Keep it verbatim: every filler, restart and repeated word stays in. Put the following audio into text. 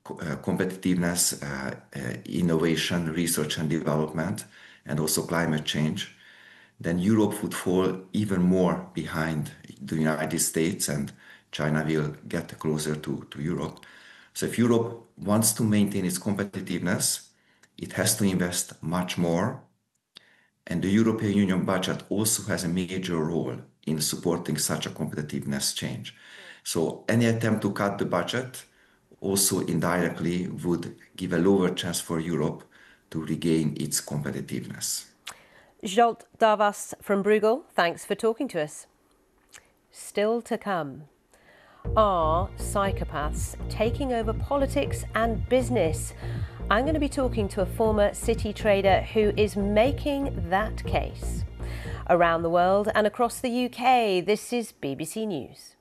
co uh, competitiveness, uh, uh, innovation, research and development, and also climate change, then Europe would fall even more behind the United States, and China will get closer to, to Europe. So if Europe wants to maintain its competitiveness, it has to invest much more. And the European Union budget also has a major role in supporting such a competitiveness change. So any attempt to cut the budget also indirectly would give a lower chance for Europe to regain its competitiveness. Zsolt Darvas from Bruegel, thanks for talking to us. Still to come. Are psychopaths taking over politics and business? I'm going to be talking to a former city trader who is making that case. Around the world and across the U K, this is B B C News.